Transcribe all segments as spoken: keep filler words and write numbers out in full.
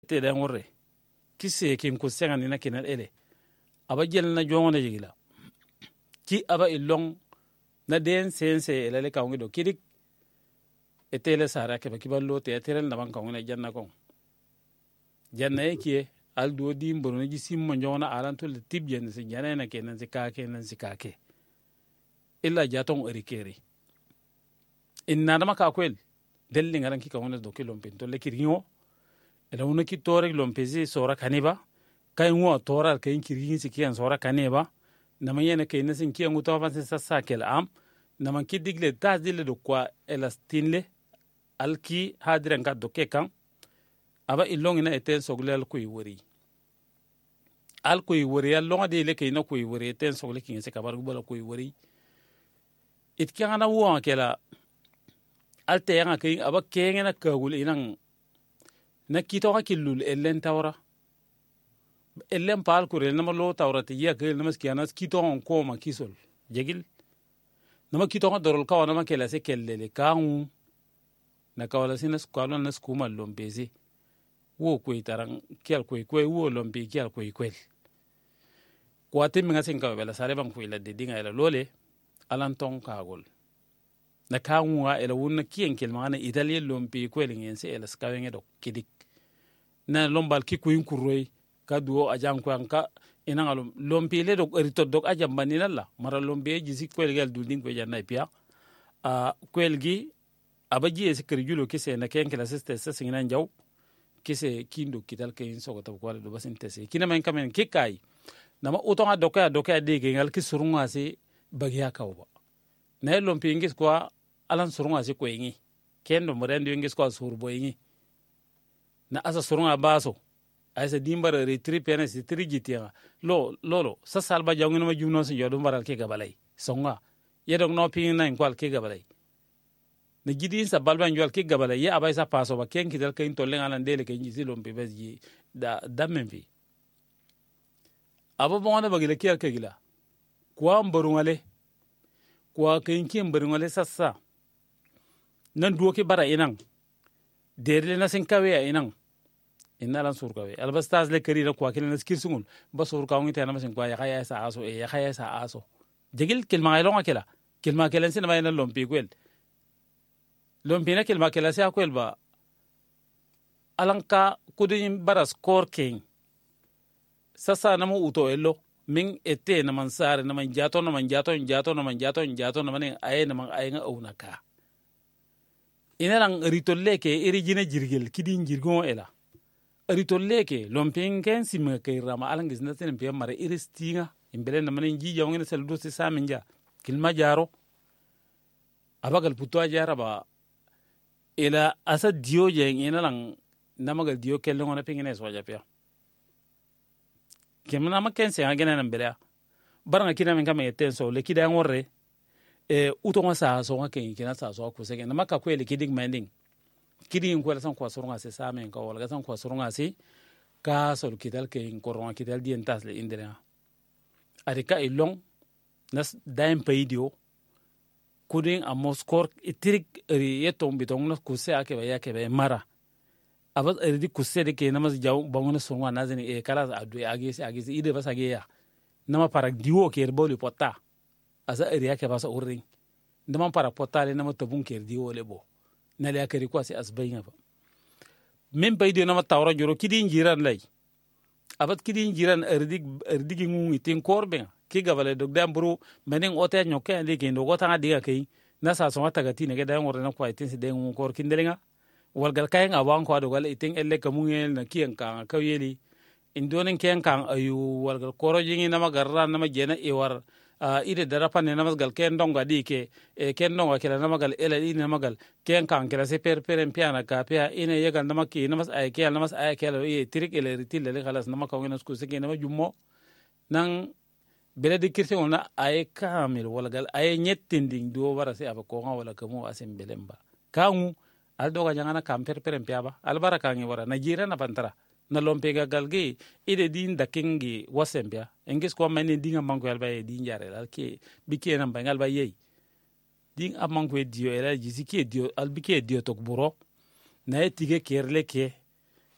te da ngorre kise kin ko senga ni na kinal ele aba jel na jongo na jigila ki aba ilong na den sense elele ka ngi do kidik etele sara ke ba kiballo te etel na ban ka ngi janna ko janna yake al do di mbono ji simmo jona alanto le tibjen se jana na kenan se ka kenan se ka ke illa jaton erikeri inna dama ka kwel delli ngaran ki ka wona do kilompe to le kiringo ela wona ki tore lompezi sora kaniba kay ngo tora kay kirin si kiyan sora kaniba nama yene kay nasin kiyan nguto fa sa sa kel am nama ki digle tas dile do kwa elastinle alki hadiren ka do kekan aba ilong ina eten sogle al kuy wori al kuy wori al longa de le kay na kuy wori eten sogle kin se kabar gubala kuy wori it kyana wo kela alte yanga kay aba kengena kagul inan na kito ka kilul ellen tawra ellen pal kurel nama lo tawra te ya kel nama skiana kito on koma kisol jegil nama kito ka dorol ka nama kela se kellele kaun na kawala sinas kwalo nas kuma lombezi wo ko itaran kial ko ko wo lombi kial ko ko kwate mi ngasen ka bela sare ban ko ila de dinga ila lole alanton kagol na kaunwa ila wunna kiyen kelmana italien lombi ko lengense ela skawenge do kidik na lombal ki kuin kuroi ka duo ajang ko anka ina ngalum lompi le dok erito dok ajam banina la mara lombe jisi ko legal dulding ko janna pia a kwelgi abaji e sikri julo kise na ken kala seste sa singina njaw kise kindo kital ken so ko to ko do basin tese kina men kamen kikai nama utonga doka doka de ngal ki surunga se bagya kawba na lompi ngis ko alan surunga se ko yingi kendo morendo ngis ko surbo yingi na asa surunga baso aysa dimbara retri pene si trigitia lo lolo sa salba jangino ma jumno si yodo maral ke gabalay songa yedok no pin na kwal ke gabalay na gidin sa balban jwal ke gabalay ya abay sa paso ba ken kidal kain tolen alan dele ken jisi lompe besji da damembi abo bonda bagile ke ke gila kwa mborungale kwa ken kin mborungale sassa nan duoke bara inang derle na sen kawe inang inna lan surkawe albastas le kari la kwa kelen skir sungul ba surkaw ngi tana masen kwa ya khaya sa aso e ya khaya sa aso jegil kelma ilonga kela kelma kelen sin bayna lompi kwel lompi na kelma kela sa kwel ba alanka kudin baras korking sasa namu uto elo min ete na mansare na man jato na man jato jato na man jato jato na man ay na man ay nga aunaka inalang ritolle ke irijine jirgel kidin jirgon ela ritolle ke lomping ken sim ke rama alangis na ten pe mare iristinga imbele na manin ji jawngene sel do se saminja kilma jaro abagal putwa jara ba ela asa dio jeng inalang namagal dio kello na pingene so japia kemna ma ken se agena na mbele baranga kina men kam eten so le kida ngorre e utonga sa so nga ken kina sa so ko sege na maka ko le kidig minding kidin ko la san ko surunga se sa men ko wala san ko surunga se ka so kidal ke in koronga kidal di entas le indira arika ilong nas daim paidio kudin a moskor itirik ri yetom bitong na kuse ake ba yake ba mara abas ri kuse de ke namas jaw bangona surunga nazini e kala adu agisi agisi ide basa ge ya nama parak diwo ke boli potta asa eri yake basa urring ndama para potale nama tabun ker diwo lebo na le akari ko asi asbayna ba même pay de nama tawra joro kidin jiran lay abat kidin jiran erdig erdigi ngungi tin korbe ki gabale dog dambru menen ote nyoke ande ke ndo gota diga kay na sa so mata gati ne ga dan worna ko itin se den kor kindelenga wal gal kayen awan ko do gal itin elle kamungel na kiyen kan kaweli indonen ken kan ayu wal gal koro jingi nama garra nama jena e war Uh, ide darapa ne namasgal ken donga di ke e ken donga kela namagal ela ine namagal ken kan kela se per per piana ka pia ine yegal namaki namas ay kel namas ay kel e tirik ele ritil le khalas namaka ngena sku se ke nama jummo nan bele de kirse ona ay kamil wala gal ay nyettinding do wara se aba ko wala kamo asem belemba kangu al doga jangana kam per per pia ba al baraka ngi wara najira na pantara na lompega galge ide din da kingi wasembia engis ko mani dinga manko alba e din jare al ke bike na bangal ba yei din amanko dio era jisiki dio al bike dio tok buro na etige kerle ke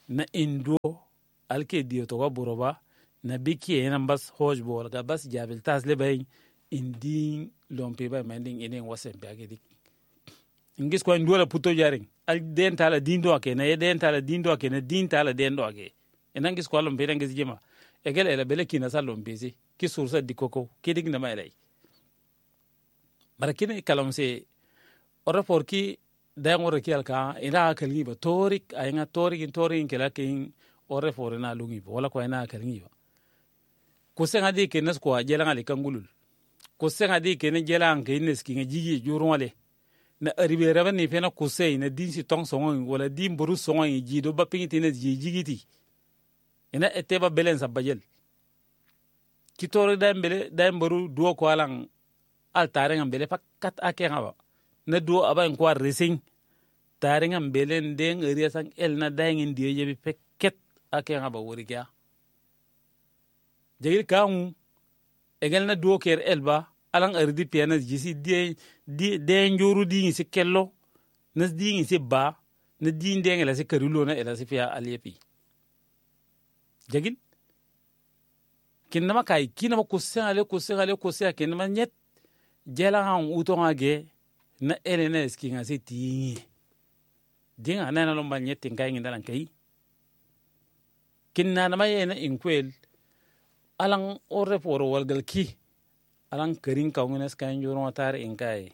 na indo alke diyo to ga boroba na biki ena bas hoj bol ga bas jabil tas le bay indi lompe bay manding enen wasen bage dik ingis ko ndola puto jaring al den tala dindo ake na den tala dindo ake na din tala den do ake enan gis ko lompe ngis jema egel ela bele kina sa lompe si ki sursa dikoko kidig na maylay barakine kalam se ora porki dangore ki alka ina kalngi ba torik ayanga torik in torik kala kin ore forena lungi wala ko ina kalngi ba ko senga di kenes ko jela ngali kangulul ko senga di kenes jela an kenes ki ngiji jurwale na aribe raba ni fena ko sey na din si tong songo wala din buru songo ji do ba pingiti ne ji jigiti ina eteba belen sa bajel ki tore da mbele da mbaru do ko alang al tare ngambele pakat ake ngaba na do aba en ko resing tare ngambele ndeng area sang el na dangin die jebi peket ake ngaba wori kya jagir kaŋu egel na duwo ker elba alang ardi pianas jisi die die de njoru di si kello nas di si ba na di ndeng la si karulo na ela si fia aliepi jagil kinama kai kinama kusen ale kusen ale kusen kinama nyet jela han utonga ge na elena eski nga si ti dinga na na lomba nyet ngai ngindalan kai kinna na mayena inkwel alang ore poro walgal ki alang karin kaungenes kan juro matar inkai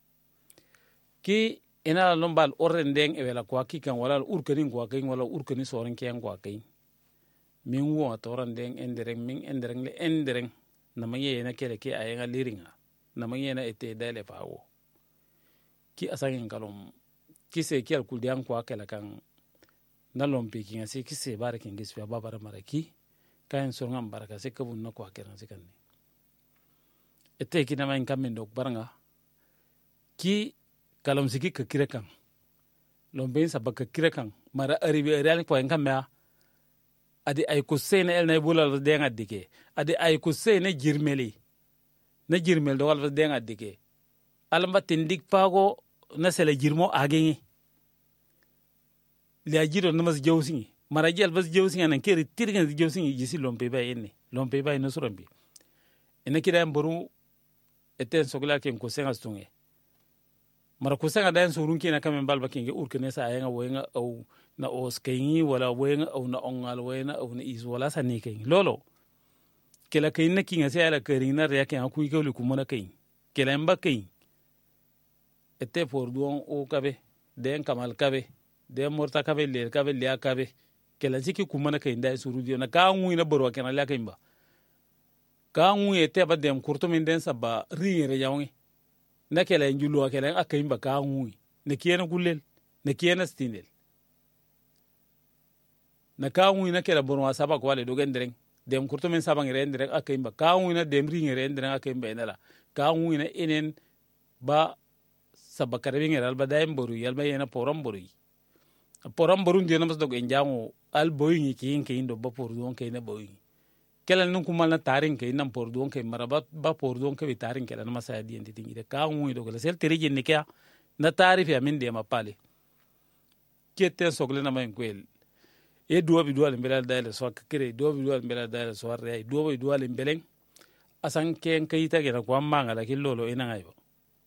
ki ina lombal ore ndeng ewela kwa ki kan wala urkanin kwa kai wala urkanin soren ken kwa kai min wo toran ndeng endereng min endereng le endereng na maye na kele ki ayenga liringa na maye na ete dale pawo ki asangin kalom ki se ki al kuldian kwa kala kan na lompi ki ngasi ki se bare kin giswa babara maraki kayan surngam baraka se kabun na kwa keran se kanni ete ki na main kamen dok baranga ki kalom siki ka kirekan lombe sa baka kirekan mara aribe real ko en kamya adi ay ko sene el na bulal de ngadike adi ay ko sene jirmeli na jirmel do wal de ngadike alamba tindik pago na sele jirmo agengi li ajiro namas jawsingi mara jel bas jawsingi nan keri tirgan jawsingi jisi lompe bay enne lompe bay no surambi ene kida mboru eten sogla ken ko senga stunge mara ko senga dan surun kina kamen balba kinge urkene sa ayanga wenga au na oskengi wala wenga au na ongal wena au na is wala sani ken lolo kela kain na kinga se ala kerin na re ken aku ko liku mona kain kela mba kain ete por duon o kabe den kamal kabe den morta kabe le kabe le kabe kela siki kumana kain da suru dio na ka ngu ina borwa ken ala kain ba ka ngu ete ba dem kurto min den sabba riire yawngi na kela njulu kela akain ba ka ngu ne kiyena gulel ne kiyena stinel na kawu ina kera borwa saba ko wale dogen dereng dem kurto men saba ngere dereng akain ba kawu ina dem ri ngere dereng akain ba enala kawu ina enen ba saba karabi ngere alba daim boru yalba yena poram boru poram boru ndena mas dog enjango al boyingi ki inke indo ba por don ke na boyingi kala nun kuma na tarin ke nan por don ke maraba ba por don ke tarin kala na masaya di enti tingi kawu ina dog sel terije ne kya na tarifi amin de mapale kete sogle na main kwel e duwa bi duwa mbela dale so kire duwa bi duwa mbela dale so re duwa bi duwa mbeleng asan ken kayita gena ko manga la kilolo ina ngayo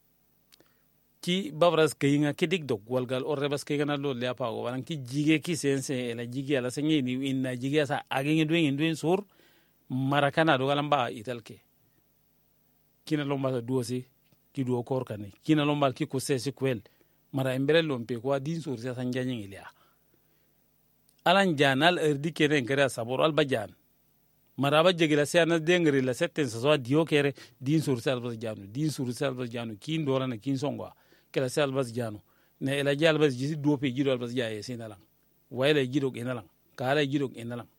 ki babras kayinga kidik dog walgal o rebas kayina lo le apa waran ki jige ki sense ela jige ala sengi ni inna jige sa agengi duen duen sur marakana do galamba italke kina lomba duwa si ki duwa kor kane kina lomba ki ko sesi kwel mara embele lompe ko din sur sa sanjanyi ilia alan janal erdi kene ngara sabor al bajan maraba jegila se na dengri la setten so dio kere din sur sal bas janu din sur sal bas janu kin dora na kin songo kala sal bas janu ne ela jal bas jisi do pe jido bas jaye sinalang wayla jido enalang kala jido enalang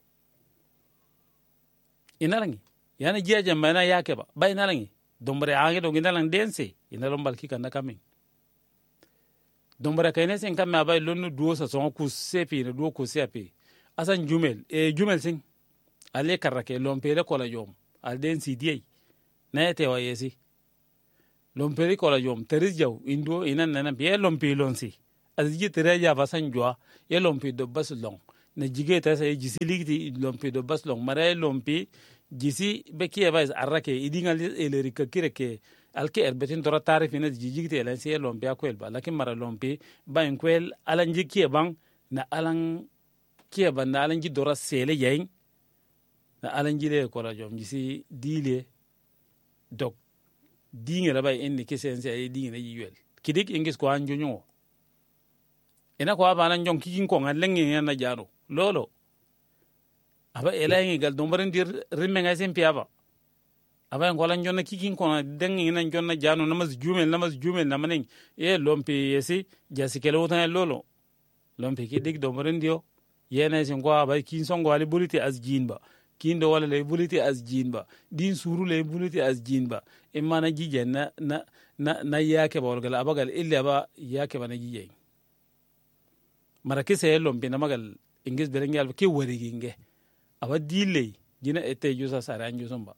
enalangi yana jiaja mana yake ba bay nalangi dombre ange do enalang dense enalom balki kan kamin dombara kayne sen kam ma bay lonu duo sa son ku sepi ne duo ku sepi asan jumel e jumel sin ale karake lompe le kola jom al den cda na te wa yesi lompe le kola jom teris jaw indo inan nana be lompe lonsi azji tere ya basan jwa ye lompe do bas long na jige ta sai jisi ligti lompi do bas long mara lompi jisi be kiye ba arrake idingal eleri ka kireke alke erbetin tora tarif ina jijigte elan sai lompi akwel ba lakin mara lompi ba en kwel alan jikiye bang na alan kiye ban na alan ji dora sele yayin na alan jile ko la jom jisi dile dok dinge la bay enni kesen sai dinge na yiyel kidik ingis ko an jonyo ina ko aba nan jon kikin ko ngal lengi na jaro lolo aba elangi gal dombarin dir rimme ngai sem piaba aba ko lan jonna kikin ko dengi nan jonna jano namas jumel namas jumel namanen e lompi yesi jasi kelo tan lolo lompi kidik dombarin dio yena sin ko aba kin songo ali buliti as jinba kin do wala lay buliti as jinba din suru lay buliti as jinba imma na jije na na na, na yake ba wala aba gal illa ba yake ba na jije mara kise lompi na magal ingis berengal ke wari ginge aba dile jina ete jusa saran jusumba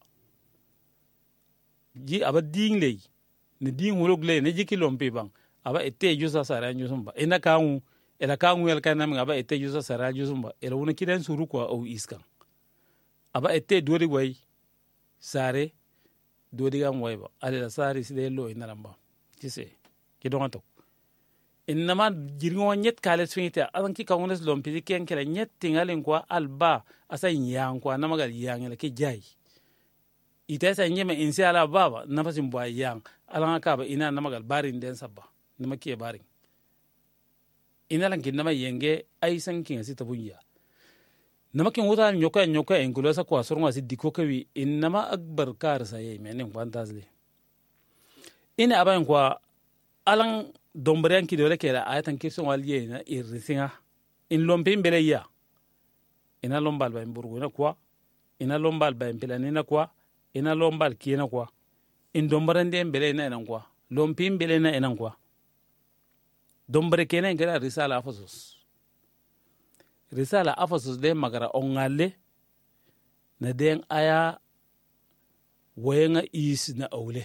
ji aba dingle ne din hologle ne jiki lompi bang aba ete jusa saran jusumba ina kawu ela kawu el kanam aba ete jusa saran jusumba ela wona kidan suru ko au iskan aba ete dori way sare dori gam way ba ala sare side lo inaramba tise ki donto innama jirgo nyet kale swingita alan ki kawunes lompi ken kala nyet tingalen kwa alba asan yang kwa namagal yang la ki jai ita sa nyema insi ala baba nafasin boy yang alan ka ba ina namagal barin den sabba nama ke barin ina lan kin nama yenge ai san kin asi tabunya nama kin wuta nyoka nyoka en kulo sa kwa surma si diko kawi innama akbar kar sa yey menen fantasle ina aban kwa alan dombren ki dole kera ayatan kirson waliye na irrisinga in lompe mbele ya ina lombal ba mburgo na kwa ina lombal ba mpelani na kwa ina lombal ki na kwa in dombren de mbele na ina kwa lompe mbele na ina kwa dombre kena ngara risala afasus risala afasus de magara ongale na den aya wayenga is na aule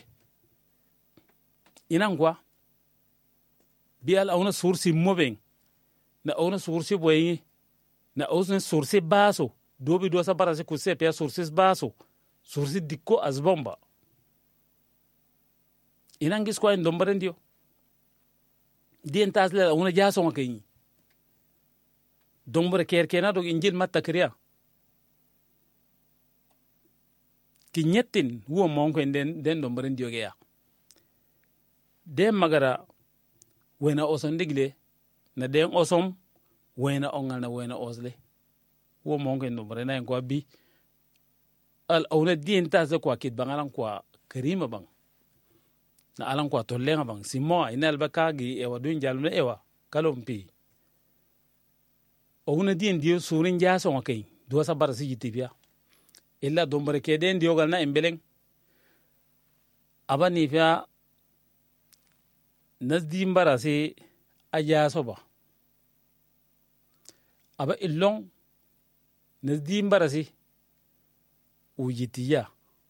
ina kwa bial auna sursi mobeng na auna sursi boyi na auna sursi baso dobi dosa barase kuse pia sursi baso sursi dikko azbomba inangis kwa ndombaren dio dien tasle auna jaso ngakenyi dombare kerkena do injil matta kriya kinyetin wo monko den den dombaren dio geya de magara wena oson digle na den osom wena ongal na wena osle wo mongo ndo brena en ko bi al awna din ta za kwa kit bangalan kwa karima bang na alan kwa tollenga bang simo ina albaka gi e wadun jaluna ewa kalompi awna din dio surin jaso ngakai do sa bar si jitibia illa dombre ke den dio galna embeleng abani fa nasdi mbara se aja soba aba illong nasdi mbara se ujitiya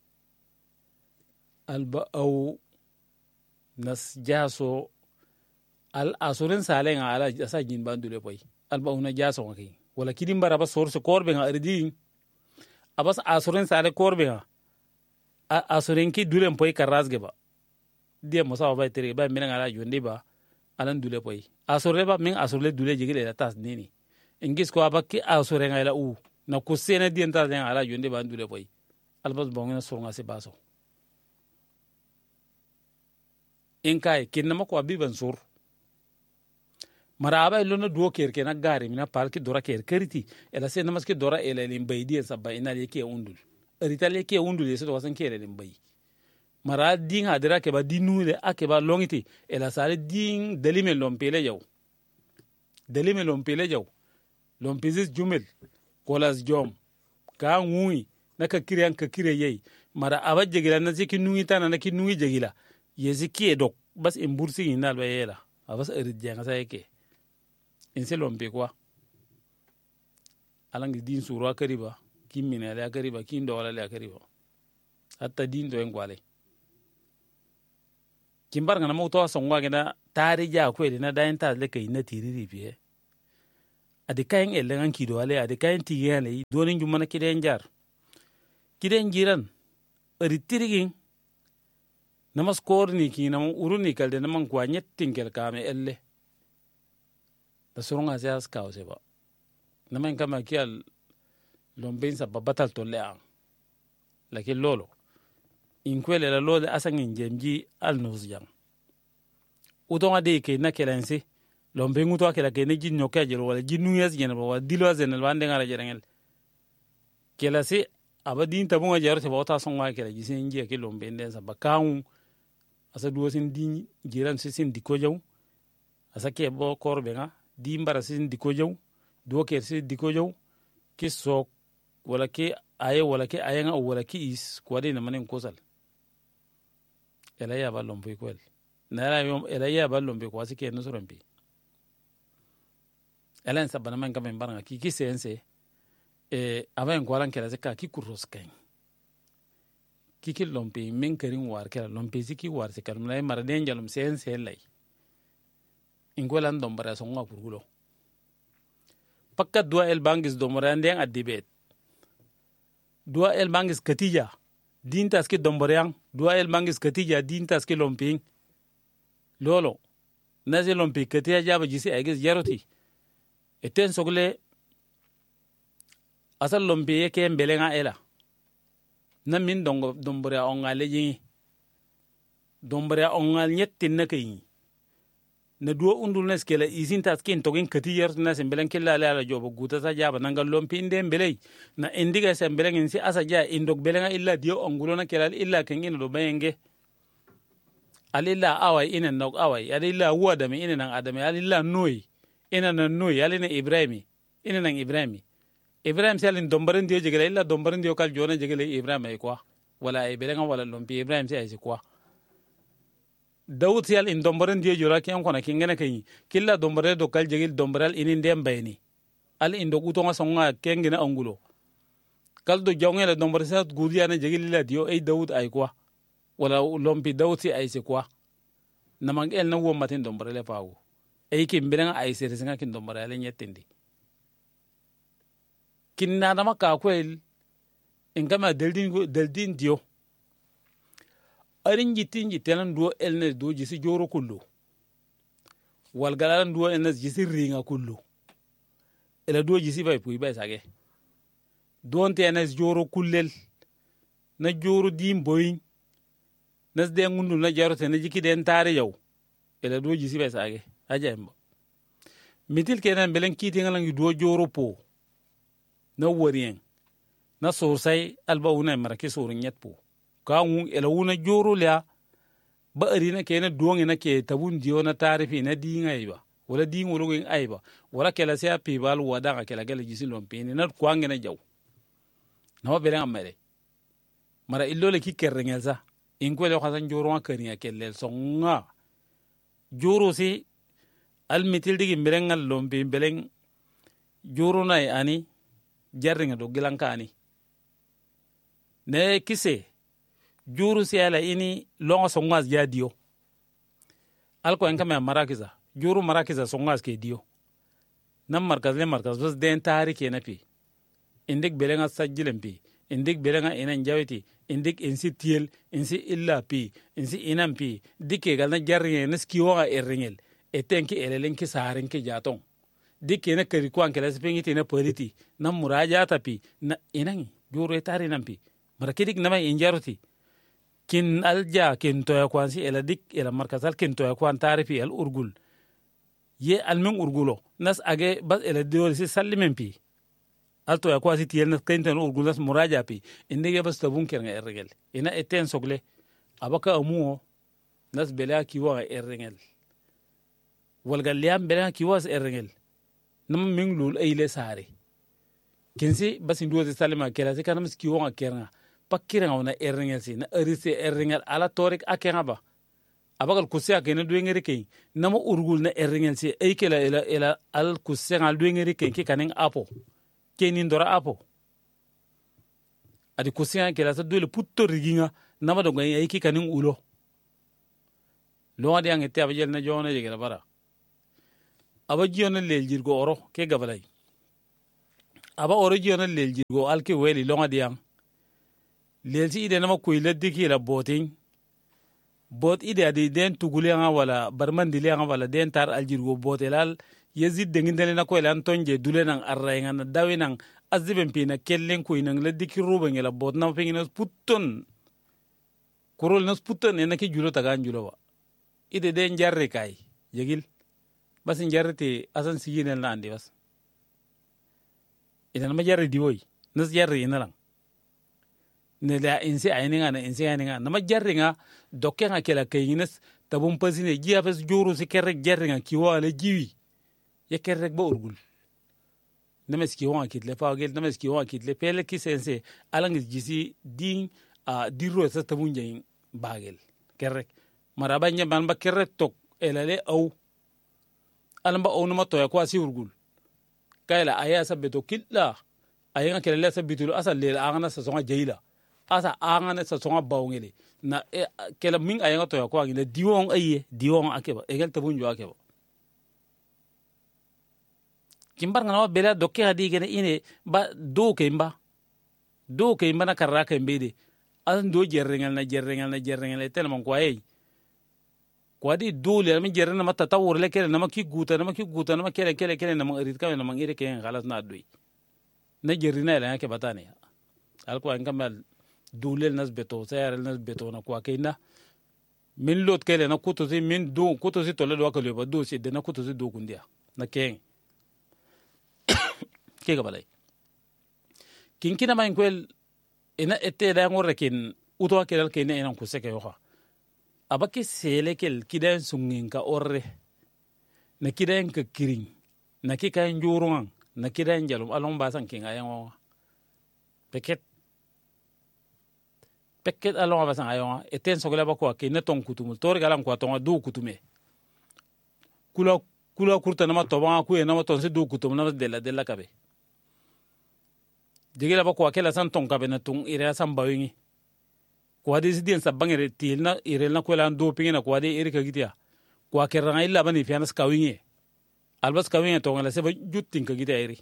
alba au nas jaso al asurin salen ala asa jin bandule poi alba una jaso ngai wala kidin bara ba sorse korbe nga ardi abas asurin sale korbe nga asurin ki dule poi karasge ba dia mosa ba tere ba mina ngala jonde ba alan dule poi asore ba min asore dule jigile la tas nini ingis ko abaki asore ngala u na kusene dien ta den ala jonde ba dule poi albas bongena songa se baso in kai kinna ko abiban sur maraba ilona duo kerke na gari mina palki dora ker keriti ela se namaske dora ela lim baydi sabba ina leke undul rita leke undul se do wasan kere lim bay mara ding hadira ke ba dinude ake ba longiti ela sare ding delime lompele jaw delime lompele jaw lompizis jumel kolas jom ka ngui naka kirian ka kire yei mara abaje gila na ziki nungi tana na ki nungi jegila yezi ki dok bas imbursi inal ba yela abas erit janga sa yake inse lompe kwa alangi din suru akariba kimine ale akariba kindo wala ale akariba hatta din do engwale kimbar ngana mo to songwa gena tari ja ko ina dain ta le kai na tiriri biye adi kayan elengan kido ale adi kayan tigiyan le donin jumana kiden jar kiden jiran ari tirigin namas korni ki nam uruni kalde naman kwa nyettin kel kame elle da surunga se as kaw se ba naman kama kial lombin sa babatal to le an lakin lolo in kwele la lolo asangin jemji al nuzjang utonga de ke na kelensi lombin uto akela ke ne jinno ka jelo wala jinnu yes jena ba dilo zenel wande ngara jerengel kelasi abadin tabunga jaro se bota songa kela jisen je ke lombin den sa bakawu asa duwo sin di jiran sin diko jaw asa ke bo korbe nga di mbara sin diko jaw duwo ke sin diko jaw ki sok wala ke aye wala ke ayenga wala ki is kwade na manen kosal ela ya ba lombe kwel na la yom ela ya ba lombe ko asike no sorombe ela en sabana man kamen baranga ki ki sense e aven ko lan kela se ka ki kuros kain kiki lompe min karin war kala lompe siki war se kalum lay mar den jalum sen sen lay ingolan dombara so nga kurgulo pakka dua el bangis dombara den adibet dua el bangis katija dinta ski domboreang dua el bangis katija dinta ski lomping lolo nazi lompe katija jaba jisi agis jaroti eten sogle asal lompe yake mbelenga ela na min dongo dombore ongal leji dombore ongal nyetti na kay na duo undul nes kala isin taskin togin katiyer na sembelen kala ala jobo guta sa jaba nangal lompi inde mbelay na indiga sembelen insi asa ja indog belenga illa dio ongulo na kala illa kengin do bayenge alilla awai ina nog awai alilla wada mi ina nan adami alilla noy ina nan noy alina ibrahimi ina nan ibrahimi ibrahim salin dombaran dio jegele illa dombaran dio kal jona jegele ibrahim ay quoi wala ay belenga wala lompi ibrahim si ay quoi daud sal in dombaran dio jora ken kona kingena kay killa dombare do kal jegel dombaral inin dem bayni al indo gutonga songa kengena angulo kal do jawngela dombare sa gudiya na jegel illa dio ay daud ay quoi wala lompi daud si ay quoi namang el na wo matin dombare le paawu ay kim belenga ay sere singa kin dombare le nyettindi kinna dama ka kwel in kama deldin deldin dio arin jitin jitelan duo elne do jisi joro kullu wal galalan duo elne jisi ringa kullu ela duo jisi bay puy bay sage don te enes joro kullel na joro dim boyin nas de ngundu na jaro te na jiki den tare yaw ela duo jisi bay sage ajemba mitil kenan belen kiti ngalang duo joro po na warien na sosai alba una marake sorin yatpo ka ngun ela una joro la ba arina kena duonge na ke tabun dio na tarifi na dinga iba wala dingo lo ngin aiba wala kela sia pibal wada ka kela gele jisi lompini na kwange na jaw na bele amere mara illo le ki kerrengel sa in ko le xasan joro ma keriya kelel songa joro si al mitil digi merengal lompi beleng joro nay ani jarringa do gilankani ne kise juru si ala ini longa songas ja dio alko en kama marakiza juru marakiza songas ke dio nam markaz le markaz bas den tarike na pi indik belenga sajjilen pi indik belenga enen jawiti indik insi tiel insi illa pi insi inam pi dikke galna jarringa neski wa erringel etenki elelenki sarenki jaton dikke na kari kwan kala spengiti na politi na muraja tapi na inangi juro tari nampi marakidik nama injaroti kin alja kin toya kwansi ela dik ela markasal kin toya kwan tarifi al urgul ye almen urgulo nas age bas ela diol si sallimen pi al toya kwasi tiel nas kainten urgul nas muraja pi indege bas tabun kerga ergel ina eten sogle abaka amuo nas bela kiwa ergel walgal liam bela kiwa ergel nam ming lul ayle sare kensi basin duwa salima kera se kanam ski wonga kerna pakira ngona erngel si na erise erngel ala torik akenga ba abagal kusia kene duwe ngere kay nama urgul na erngel si ay kela ela ela al kusia ngal duwe ngere kay ki kaning apo kenin dora apo adi kusia kela sa duwe putto riginga nama do ngay ay ki kaning ulo lo adi ang ete abajel na jona jegela bara abajiona leljir go oro ke gabalay aba original lel jirgo alki weli longa diang lel si ide nama kuy leddi ki la boting bot ide adi den tugule nga wala barmandi le nga wala den tar aljirgo botelal yazid dengin dele na ko lan tonje dule nang array nga na dawi nang aziben pina kellen kuy nang leddi ki ruba ngela bot na pengina putton kurol nas putton en ki julo tagan julo wa ide den jarre kay yegil bas jarrete asan sigine na andi bas ida nama jarre diwoy nas jarre inalang ne la insi ayni nga na insi ayni nga nama jarre nga dokke nga kela kayines tabum pasine ji afes juru si kerrek jarre nga ki wala jiwi ye kerrek ba urgul nama ski wa kitle faagel nama ski wa kitle pele ki sense alang jisi din a dirro sa tabun jeng bagel kerrek maraba nyam ba kerrek tok elale au alamba au numa to ya kwa si urgul kayla aya sabeto killa aya kela la sabitul asal le angana sa songa jeila asa angana sa songa bawngeli na e, kela min aya to ya kwa ngile diwon aye diwon akeba egel tabun jo akeba kimbar ngana bela dokke hadi gene ine ba do kemba do kemba na karra kembede an do jerrengal na jerrengal na jerrengal telman ko ay kwadi dole min jerna mata tawur le kele nama ki guta nama ki guta nama kele kele kele nama rit ka nama ngire ke khalas na doy na jerina la ke batane al ko an kamal dole nas beto sayar nas beto na kwa keina min lot kele na kuto si min do kuto si tole do ka le ba do si de na kuto si do kundia na ken ke ga balai kinkina main kwel ina ette da ngore kin uto kelal kene ina ku seke yo abaki sele kel kidan sungin ka orre na kidan ka kirin na ki kan jurun na kidan jalum alon basan kin ayon peket peket alon basan ayon eten sogala bako ke ne ton kutumul tor galan ko ton do kutume kula kula kurta na to ba ku e na ton se do kutum na de la de la kabe digila bako akela san ton kabe na tun ira san bawingi kwa de sidien sabangere tilna irelna kwela ndo pingina kwa de erika gitia kwa keranga illa bani fianas kawinge albas kawinge to ngala seba juttin ka gitia eri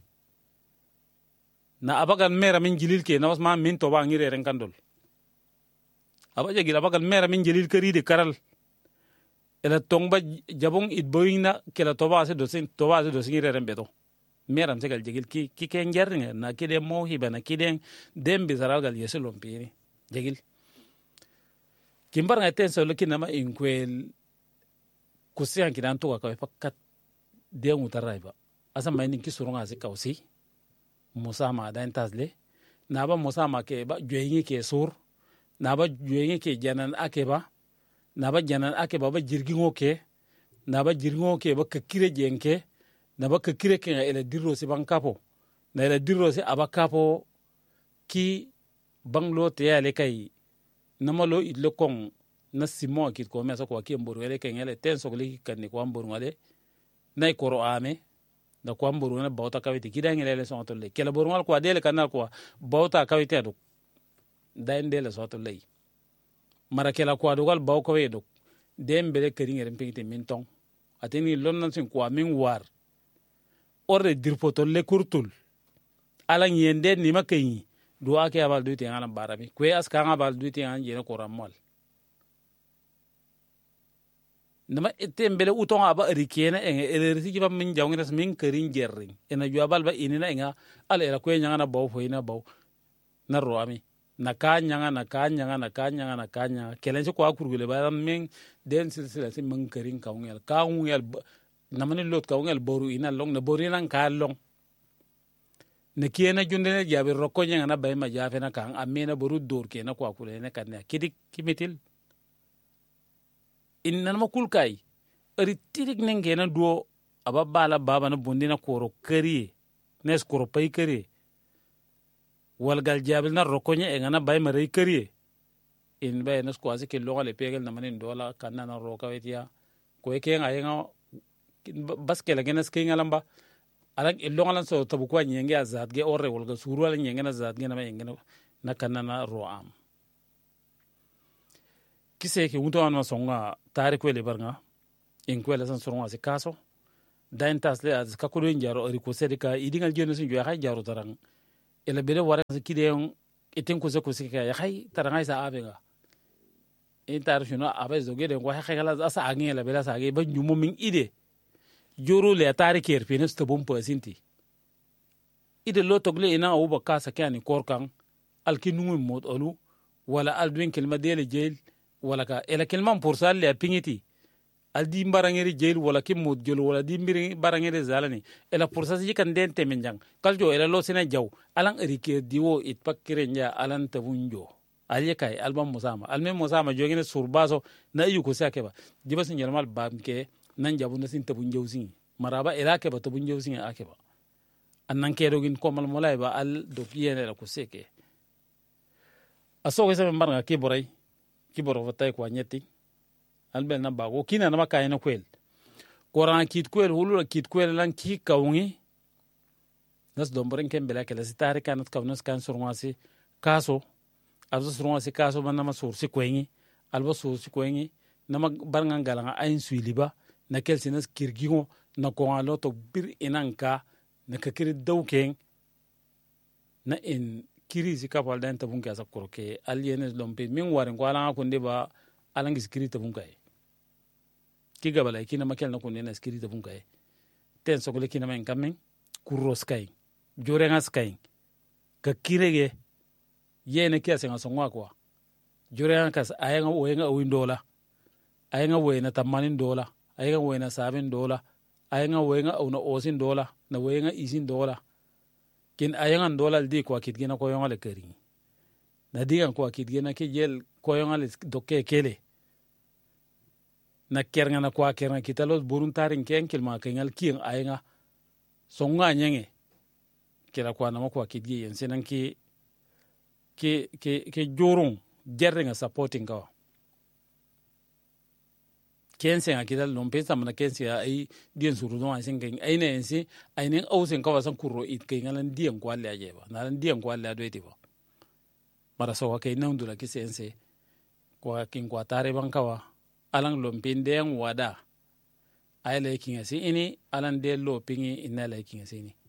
na abagan mera min jilil ke na wasma min to ba ngire ren kandol abaje gila abagan mera min jilil kari de karal ela tongba jabong it boyina kela to ba se do sin to ba se do ngire ren beto mera msegal jigil ki ki ken jarringa na kide mo hibana kiden dembe zaral gal yeselom pini jigil kimbar nga ten solo kinama inkwel kusian kidan to ka fakat de ngutarai ba asa mai nin kisurunga se kausi musa ma dan tasle na ba musa ma ke ba joyingi ke sur na ba joyingi ke janan ake ba na ba janan ake ba ba jirgingo ke na ba jirgingo ke ba kakire jenke na ba kakire ke ele dirro se ban kapo na ele dirro se aba kapo ki banglo te ale kai namalo idle kong na simo kit ko mesa ko ki mburu ele kengele ten so li kan ni ko mburu ngale nay koro ame da ko mburu na bawta kawiti kidangele le so to le kala mburu ngal ko adele kanal ko bawta kawiti adu da ndele so to le mara kala ko adu gal baw ko wedo dembele keringere pingite min tong ateni lonnan sin ko min war orre dirpoto le kurtul ala yende ni makayi do ake abal duite ngana barabi kwe aska ngabal duite ngana jena ko ramol nama etembele uton aba rikena en elerisi jiba min jawngina min kerin jerring ena jwabal ba inina enga ala era kwe nyanga na baw foina baw na roami na ka nyanga na ka nyanga na ka nyanga na ka nyanga kelense ko akurgule ba min den silsila sin min kerin kawngel kawngel namani lot kawngel boru ina long na boru ina ka long ne kiena jundene jabi rokko nyanga na bay ma jafe na kan amena boru dor ke na kwa kule ne kan ne kidik kimitil inna ma kulkai ri tirik nenge na duo ababala baba na bundina koro kari nes koro pay kari walgal jabil na rokko nya engana bay ma rey kari in bay nes ko asike longale pegel na manin dola kan na roka wetia ko e kenga yenga baskela genes kenga lamba alang ilongalan so tabu kwa nyenge azat ge orre wolga suru ala nyenge na zat ge na nyenge na kanana roam kise ke unto an masonga tare ko le barnga en ko le san songa se kaso dain tas le az ka ko den jaro ri ko sedi ka idingal jeno sin jo ya jaro tarang ela bele wara kide iten ko se ko se ka ya hay taranga sa abenga intar shuno abai zoge de ko ha khala asa agin la bela sa ge ban jumo min ide joro le tari ker penes to bom pasinti ide lo togle ina o ba kasa kani korkan alkinu mod olu wala aldwin kelma dele jail wala ka ela kelman porsal le pingiti aldi mbarangeri jail wala kim mod jol wala di mbiri barangeri zalani ela porsal ji kan den temenjang kaljo ela lo sina jaw alan erike diwo it pakkire nya alan tabunjo aliye kai album musama alme musama jogine surbaso na yu ko sake ba diba sin yarmal bamke nan jabu na sin tabun jawsin maraba ila ke ba tabun jawsin ake ba annan ke dogin ko mal molay ba al do yene la ko seke aso ko sama marga ke boray ki boro fatay ko nyeti albel na ba ko kina na makay na kwel koran kit kwel hulu kit kwel lan ki kawungi nas domboren ken bela ke la sitare kanat kawnas kan surwasi kaso alba surunga si kaso ban nama sur si kwengi alba sur si kwengi nama barnga galanga ayin suiliba na kelsi nas kirgingo na ko alo to bir inanka na kakiri dawken na in kiri si kapal dan tabun ka sa koroke alienes lompe min warin ko alanga kunde ba alanga skiri tabun kai kiga bala kina makel na kunde na skiri tabun kai ten sokole kina men kamen kuros kai jorengas kai ka kirege yene kia senga songwa kwa jure kas ayenga wenga windola ayenga wena tamanin dola ayenga wena sabin dola ayenga wenga una osin dola na wenga isin dola kin ayenga dola di kwa kitgena ko yonga le keri na digan kwa kitgena ke jel ko yonga le dokke kele na kernga na kwa kernga kitalos burun tarin ken kilma kengal king ayenga songa nyenge kila kwa na kwa kitgi yensenan ki ke ke ke jorong jerrenga supporting ka kense nga kidal non pensa mana kense ai dien suru no asin ken ai ne ensi ai ne au sen ka wasan kurro it ke ngalan dien ko alle aje ba nalan dien ko alle adweti ba mara so ke nan dula ki sense ko kin ko tare ban kawa alan lompin den wada ai le kin asi ini alan de lo pingi inna le kin asi ni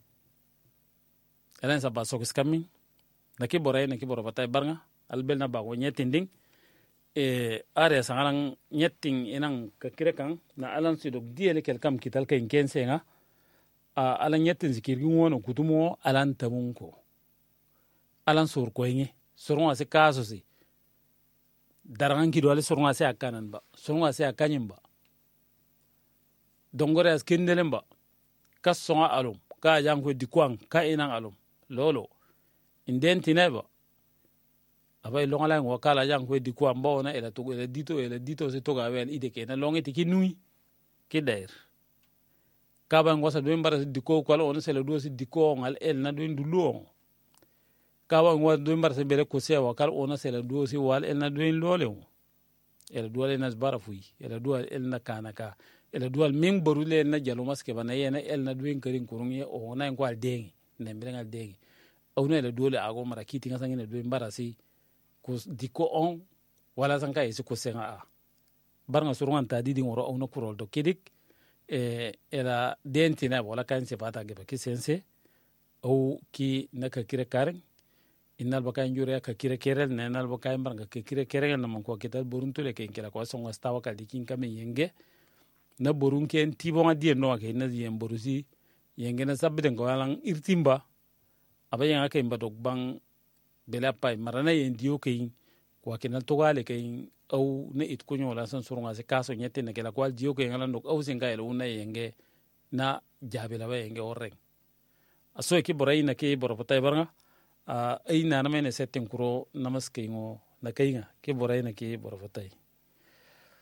alan sa ba so kiskamin na ki boray na ki boro batay barnga albel na bago nyetinding e are sangalang nyeting inang kakirekan na alan sidok diele kel kam kital kay kense nga a alan nyetin zikir ngono kutumo alan tamunko alan sur ko ngi surwa se kaso si darangan ki dole surwa se akanan ba surwa se akanyim ba dongore as kindelen ba kas songa alum ka jang ko dikwang ka inang alum lolo inden tineba abay longala ngo kala jang ko dikwa mbo na ela to ela dito ela dito se to ga wel ide ke na longi tiki nui ke dair kaba ngo sa do mbara diko ko ala on se le do se diko ngal el na do ndulo kaba ngo do mbara se bele ko se wa kal on se le do se wal el na do lole ela do le nas bara fuyi ela do el na kanaka ela do min borule na jalo maske bana yena el na do nkarin kurunye o na ngo al dengi ne mbirangal dengi awne le dole ago mara kiti nga sangine do mbara si ko diko on wala sanka isi ko senga a barnga surwan ta didi ngoro awna kurol do kidik e era dentina wala kan se pata ge ki sense o ki naka kire karen innal baka njure ka kire kerel nenal baka mbarga ka kire kerel na man ko kital burun tule ke kila ko songa stawa ka dikin kame yenge na burun ken tibo nga die no ke na yem borusi yenge na sabbe ko alang irtimba abayen aka imba dog bang bela pay marana yen dio ke ko kenal togale ke au ne it kunyo la san surunga se kaso nyete ne kala kwal dio ke ngala ndok au singa elo una yenge na jabela ba yenge oreng aso ki boray na ke boro patay baranga a ay na na mene setting kuro namaske ngo na kayga ke boray na ke boro patay